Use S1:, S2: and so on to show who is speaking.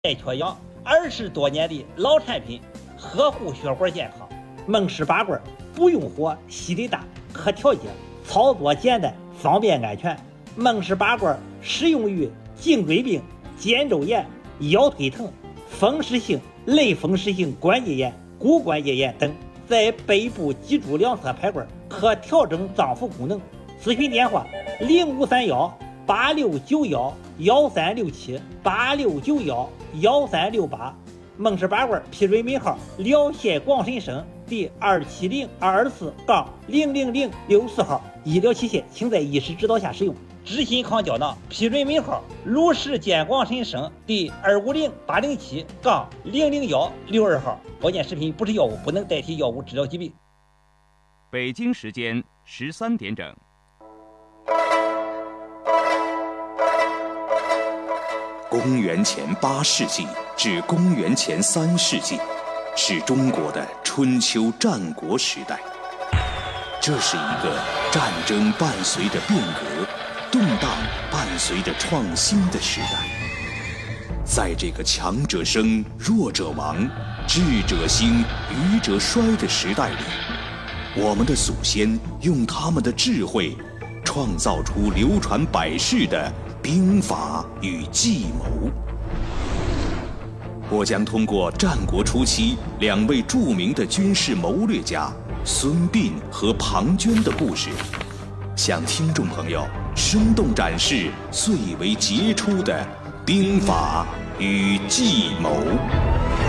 S1: 爱缺氧，20多年的老产品，呵护血管健康。焖食拔罐不用火，吸力大，可调节，操作简单，方便安全。焖食拔罐适用于颈椎病、肩周炎、腰腿疼、风湿性、类风湿性关节炎、骨关节炎等。在背部脊柱两侧排罐，可调整脏腑功能。咨询电话：0531-8691-1367，8691-1368。焖食拔罐批准尾号辽县广深省第270-224-00064号，医疗器械请在医师指导下使用。知心康胶囊批准尾号鲁市监广深省第250-807-00162号。保健食品不是药物，不能代替药物治疗疾病。
S2: 北京时间13点整。
S3: 公元前8世纪至公元前3世纪，是中国的春秋战国时代。这是一个战争伴随着变革，动荡伴随着创新的时代。在这个强者生、弱者亡、智者兴、愚者衰的时代里，我们的祖先用他们的智慧，创造出流传百世的兵法与计谋。我将通过战国初期2位著名的军事谋略家孙膑和庞涓的故事，向听众朋友生动展示最为杰出的兵法与计谋。